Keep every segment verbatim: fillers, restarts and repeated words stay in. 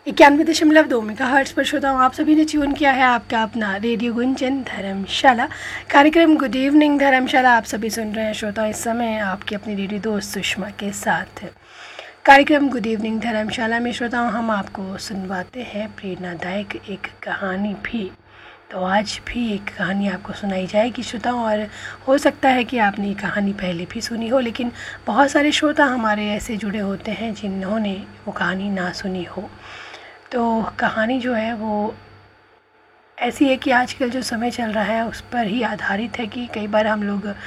इक्यानवे दशमलव दो मेगा हर्ट्स पर श्रोताओं आप सभी ने ट्यून किया है आपका अपना रेडियो गुंजन धर्मशाला कार्यक्रम गुड इवनिंग धर्मशाला। आप सभी सुन रहे हैं श्रोताओं इस समय आपकी अपनी रेडियो दोस्त सुषमा के साथ कार्यक्रम गुड इवनिंग धर्मशाला में श्रोताओं हम आपको सुनवाते हैं प्रेरणादायक एक कहानी भी। तो आज भी एक कहानी आपको सुनाई जाएगी श्रोताओं, और हो सकता है कि आपने ये कहानी पहले भी सुनी हो, लेकिन बहुत सारे श्रोता हमारे ऐसे जुड़े होते हैं जिन्होंने वो कहानी ना सुनी हो। तो कहानी जो है वो ऐसी है कि आजकल जो समय चल रहा है उस पर ही आधारित है कि कई बार हम लोग आ,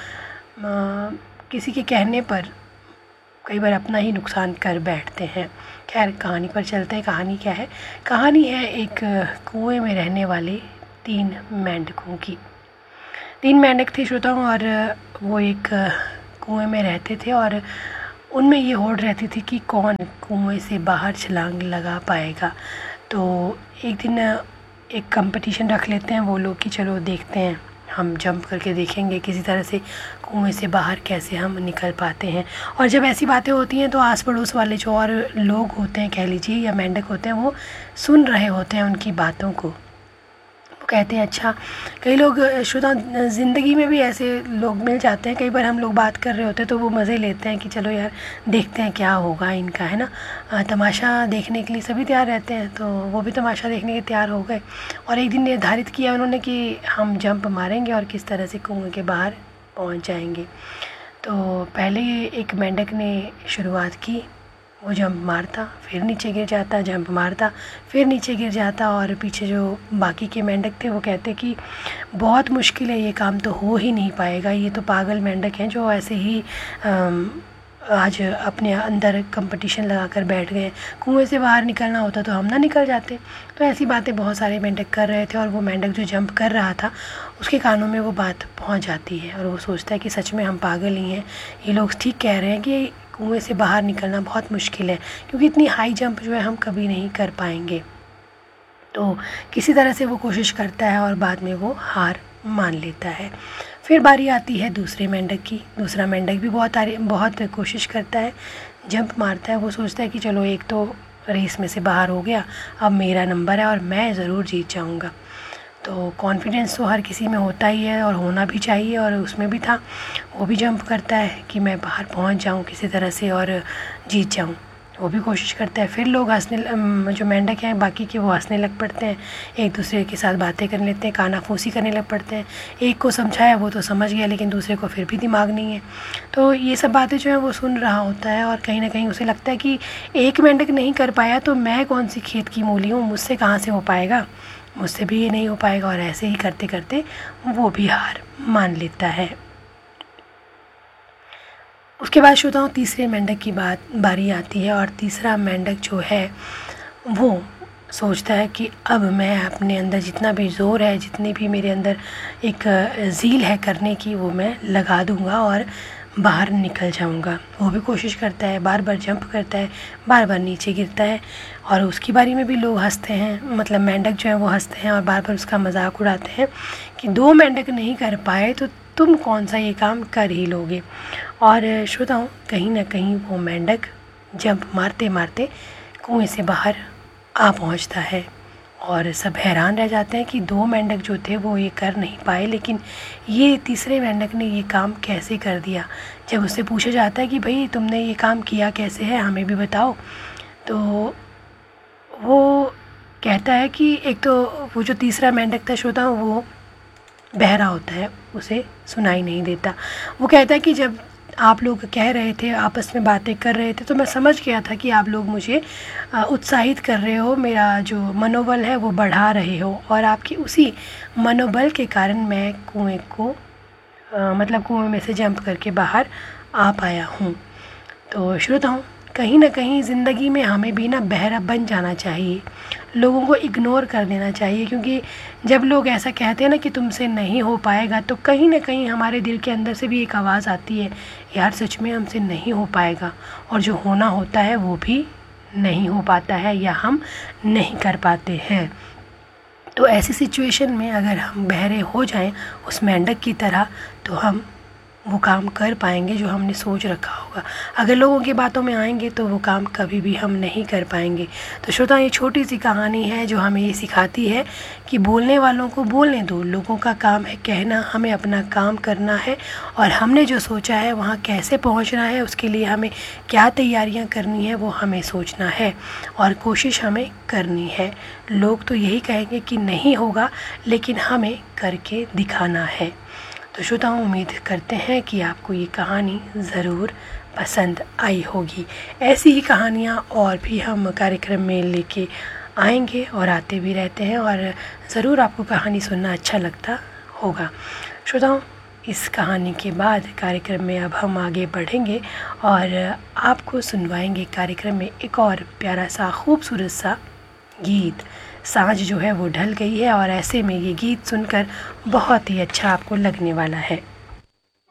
किसी के कहने पर कई बार अपना ही नुकसान कर बैठते हैं। खैर कहानी पर चलते हैं। कहानी क्या है? कहानी है एक कुएं में रहने वाले तीन मेंढकों की। तीन मेंढक थे श्रोताओं, और वो एक कुएं में रहते थे और उनमें ये होड़ रहती थी कि कौन कुएं से बाहर छलांग लगा पाएगा। तो एक दिन एक कंपटीशन रख लेते हैं वो लोग कि चलो देखते हैं, हम जंप करके देखेंगे किसी तरह से कुएं से बाहर कैसे हम निकल पाते हैं। और जब ऐसी बातें होती हैं तो आस पड़ोस वाले जो और लोग होते हैं, कह लीजिए, या मेंढक होते हैं, वो सुन रहे होते हैं उनकी बातों को। कहते हैं अच्छा, कई लोग शुदा ज़िंदगी में भी ऐसे लोग मिल जाते हैं। कई बार हम लोग बात कर रहे होते हैं तो वो मज़े लेते हैं कि चलो यार देखते हैं क्या होगा इनका, है ना। तमाशा देखने के लिए सभी तैयार रहते हैं, तो वो भी तमाशा देखने के तैयार हो गए और एक दिन निर्धारित किया उन्होंने कि हम जंप मारेंगे और किस तरह से कुएं के बाहर पहुंच जाएंगे। तो पहले एक मेंढक ने शुरुआत की, वो जंप मारता, फिर नीचे गिर जाता, जंप मारता, फिर नीचे गिर जाता, और पीछे जो बाकी के मेंढक थे वो कहते कि बहुत मुश्किल है, ये काम तो हो ही नहीं पाएगा, ये तो पागल मेंढक हैं जो ऐसे ही आज अपने अंदर कंपटीशन लगा कर बैठ गए। कुएं से बाहर निकलना होता तो हम ना निकल जाते। तो ऐसी बातें बहुत सारे मेंढक कर रहे थे और वो मेंढक जो जंप कर रहा था उसके कानों में वो बात पहुंच जाती है और वो सोचता है कि सच में हम पागल ही हैं, ये लोग ठीक कह रहे हैं कि कुएं से बाहर निकलना बहुत मुश्किल है, क्योंकि इतनी हाई जंप जो है हम कभी नहीं कर पाएंगे। तो किसी तरह से वो कोशिश करता है और बाद में वो हार मान लेता है। फिर बारी आती है दूसरे मेंढक की। दूसरा मेंढक भी बहुत बहुत कोशिश करता है, जंप मारता है। वो सोचता है कि चलो एक तो रेस में से बाहर हो गया, अब मेरा नंबर है और मैं ज़रूर जीत जाऊँगा। तो कॉन्फिडेंस तो हर किसी में होता ही है और होना भी चाहिए, और उसमें भी था। वो भी जंप करता है कि मैं बाहर पहुंच जाऊं किसी तरह से और जीत जाऊं। वो भी कोशिश करता है। फिर लोग हंसने, जो मेंढक हैं बाकी के, वो हंसने लग पड़ते हैं, एक दूसरे के साथ बातें कर लेते हैं, कानाफूसी करने लग पड़ते हैं। एक को समझाया वो तो समझ गया, लेकिन दूसरे को फिर भी दिमाग नहीं है। तो ये सब बातें जो है वो सुन रहा होता है और कहीं ना कहीं उसे लगता है कि एक मेंढक नहीं कर पाया तो मैं कौन सी खेत की मूली हूँ, मुझसे कहाँ से हो पाएगा, मुझसे भी ये नहीं हो पाएगा। और ऐसे ही करते करते वो भी हार मान लेता है। उसके बाद श्रोताओं तीसरे मेंढक की बात बारी आती है, और तीसरा मेंढक जो है वो सोचता है कि अब मैं अपने अंदर जितना भी ज़ोर है, जितनी भी मेरे अंदर एक ज़ील है करने की, वो मैं लगा दूंगा और बाहर निकल जाऊंगा। वो भी कोशिश करता है, बार बार जंप करता है, बार बार नीचे गिरता है, और उसकी बारी में भी लोग हंसते हैं, मतलब मेंढक जो है वो हंसते हैं और बार बार उसका मजाक उड़ाते हैं कि दो मेंढक नहीं कर पाए तो तुम कौन सा ये काम कर ही लोगे। और श्रोताओं कहीं ना कहीं वो मेंढक जंप मारते मारते कुएं से बाहर आ पहुंचता है और सब हैरान रह जाते हैं कि दो मेंढक जो थे वो ये कर नहीं पाए, लेकिन ये तीसरे मेंढक ने ये काम कैसे कर दिया। जब उससे पूछा जाता है कि भाई तुमने ये काम किया कैसे है, हमें भी बताओ, तो वो कहता है कि एक तो वो जो तीसरा मेंढक था श्रोता वो बहरा होता है, उसे सुनाई नहीं देता। वो कहता है कि जब आप लोग कह रहे थे, आपस में बातें कर रहे थे, तो मैं समझ गया था कि आप लोग मुझे उत्साहित कर रहे हो, मेरा जो मनोबल है वो बढ़ा रहे हो, और आपकी उसी मनोबल के कारण मैं कुएं को आ, मतलब कुएं में से जंप करके बाहर आ पाया हूँ। तो श्रोताओं कहीं ना कहीं ज़िंदगी में हमें भी ना बहरा बन जाना चाहिए, लोगों को इग्नोर कर देना चाहिए, क्योंकि जब लोग ऐसा कहते हैं ना कि तुमसे नहीं हो पाएगा, तो कहीं ना कहीं हमारे दिल के अंदर से भी एक आवाज़ आती है, यार सच में हमसे नहीं हो पाएगा, और जो होना होता है वो भी नहीं हो पाता है या हम नहीं कर पाते हैं। तो ऐसी सिचुएशन में अगर हम बहरे हो जाएं उस मेंढक की तरह, तो हम वो काम कर पाएंगे जो हमने सोच रखा होगा। अगर लोगों की बातों में आएंगे तो वो काम कभी भी हम नहीं कर पाएंगे। तो श्रोता, ये छोटी सी कहानी है जो हमें ये सिखाती है कि बोलने वालों को बोलने दो, लोगों का काम है कहना, हमें अपना काम करना है और हमने जो सोचा है वहाँ कैसे पहुँचना है, उसके लिए हमें क्या तैयारियाँ करनी है वो हमें सोचना है और कोशिश हमें करनी है। लोग तो यही कहेंगे कि नहीं होगा, लेकिन हमें करके दिखाना है। तो श्रोताओं, उम्मीद करते हैं कि आपको ये कहानी ज़रूर पसंद आई होगी। ऐसी ही कहानियाँ और भी हम कार्यक्रम में लेके आएंगे और आते भी रहते हैं और ज़रूर आपको कहानी सुनना अच्छा लगता होगा। श्रोताओं, इस कहानी के बाद कार्यक्रम में अब हम आगे बढ़ेंगे और आपको सुनवाएंगे कार्यक्रम में एक और प्यारा सा खूबसूरत सा गीत। सांझ जो है वो ढल गई है और ऐसे में ये गीत सुनकर बहुत ही अच्छा आपको लगने वाला है।